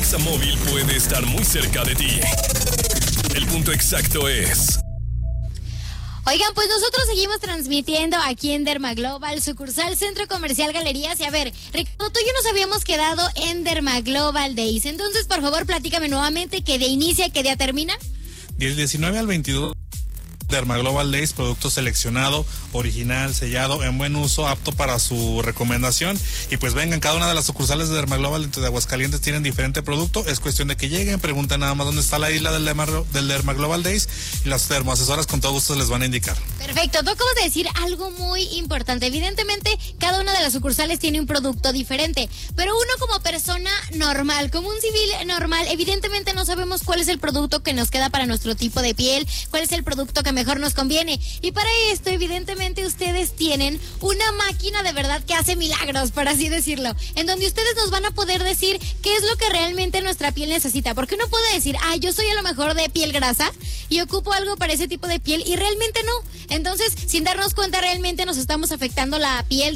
Examóvil puede estar muy cerca de ti. El punto exacto es... Oigan, pues nosotros seguimos transmitiendo aquí en Dermaglobal, sucursal Centro Comercial Galerías. Y a ver, Ricardo, tú y yo nos habíamos quedado en Dermaglobal Days. Entonces, por favor, platícame nuevamente qué día inicia, qué día termina. Del 19 al 22, Dermaglobal Days, producto seleccionado, original, sellado, en buen uso, apto para su recomendación. Y pues vengan, cada una de las sucursales de Dermaglobal dentro de Aguascalientes tienen diferente producto. Es cuestión de que lleguen, pregunten nada más dónde está la isla del Dermaglobal Days y las termoasesoras con todo gusto les van a indicar. Perfecto, tú acabas de decir algo muy importante. Evidentemente, cada una de las sucursales tiene un producto diferente, pero uno como persona normal, como un civil normal, evidentemente no sabemos cuál es el producto que nos queda para nuestro tipo de piel, cuál es el producto que mejor nos conviene. Y para esto, evidentemente, ustedes tienen una máquina de verdad que hace milagros, por así decirlo, en donde ustedes nos van a poder decir qué es lo que realmente nuestra piel necesita. Porque uno puede decir, yo soy a lo mejor de piel grasa y ocupo algo para ese tipo de piel, y realmente no. Entonces, sin darnos cuenta, realmente nos estamos afectando la piel